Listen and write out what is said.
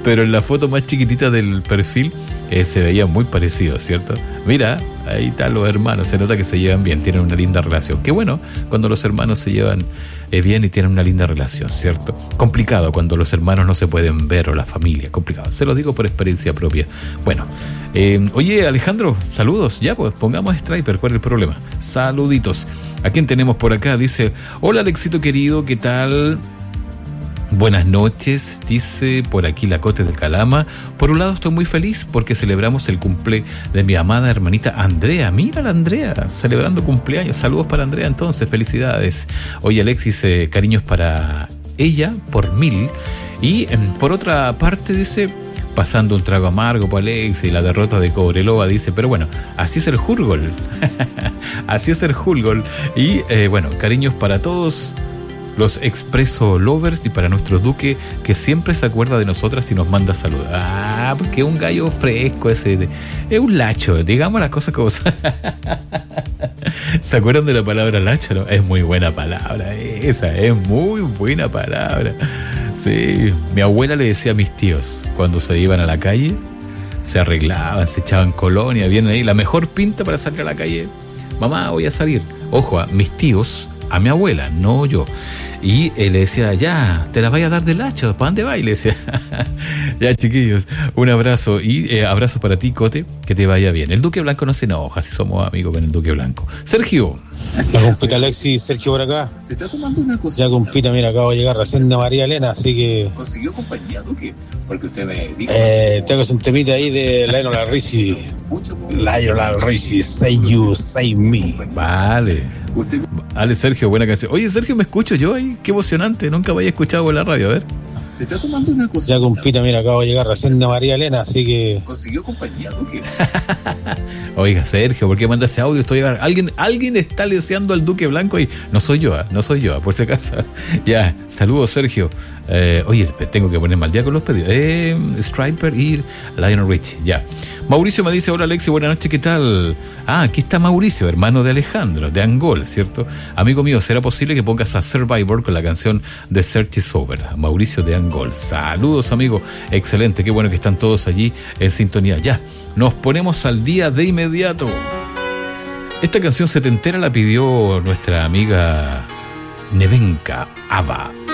pero en la foto más chiquitita del perfil se veía muy parecido, ¿cierto? Mira, ahí están los hermanos, se nota que se llevan bien, tienen una linda relación. Qué bueno cuando los hermanos se llevan bien y tienen una linda relación, ¿cierto? Complicado cuando los hermanos no se pueden ver o la familia, complicado. Se lo digo por experiencia propia. Bueno, oye Alejandro, saludos, ya pues pongamos Striper, ¿cuál es el problema? Saluditos. ¿A quién tenemos por acá? Dice, hola Alexito querido, ¿qué tal? Buenas noches, dice por aquí la Cote de Calama. Por un lado estoy muy feliz porque celebramos el cumple de mi amada hermanita Andrea. Mira la Andrea, celebrando cumpleaños. Saludos para Andrea entonces, felicidades. Oye Alexis, cariños para ella por 1000. Y por otra parte dice, pasando un trago amargo para Alexis y la derrota de Cobreloa, dice, pero bueno, así es el fútbol. Así es el fútbol. Y bueno, cariños para todos los Expreso Lovers y para nuestro Duque, que siempre se acuerda de nosotras y nos manda saludos. Ah, porque es un gallo fresco ese, es un lacho, digamos las cosas como son. ¿Se acuerdan de la palabra lacho? ¿No? Es muy buena palabra esa, es muy buena palabra. Sí, mi abuela le decía a mis tíos, cuando se iban a la calle, se arreglaban, se echaban colonia, vienen ahí, la mejor pinta para salir a la calle. Mamá, voy a salir. Ojo, a mis tíos, a mi abuela, no yo. Y le decía, ya, te la vaya a dar del hacho, ¿para dónde va? Y le decía, ya chiquillos, un abrazo. Y abrazo para ti, Cote, que te vaya bien. El Duque Blanco no se enoja si somos amigos con el Duque Blanco. Sergio. La compita Alexis, Sergio por acá. Se está tomando una cosa. Ya compita, mira, acabo de llegar recién de María Elena, así que... ¿Consiguió compañía, Duque? Porque usted me dijo... tengo un temita ahí de Lionel Richie. Lionel Richie, Say You, Say Me. Vale. Vale, Sergio, buena canción. Oye, Sergio, ¿me escucho yo ahí? Qué emocionante, nunca había escuchado en la radio, a ver. Se está tomando una cosa. Ya compita, mira, acabo de llegar recién de María Elena, así que... ¿Consiguió compañía, Duque? Oiga, Sergio, ¿por qué manda ese audio? Alguien está deseando al Duque Blanco y no soy yo, por si acaso. Ya, saludos, Sergio. Oye, tengo que ponerme al día con los pedidos. Striper y Lionel Richie, ya. Mauricio me dice, hola Alexi, buenas noches, ¿qué tal? Ah, aquí está Mauricio, hermano de Alejandro, de Angol, ¿cierto? Amigo mío, ¿será posible que pongas a Survivor con la canción The Search is Over? Mauricio de Angol. Saludos, amigo. Excelente, qué bueno que están todos allí en sintonía. Ya, nos ponemos al día de inmediato. Esta canción setentera la pidió nuestra amiga Nevenka Ava.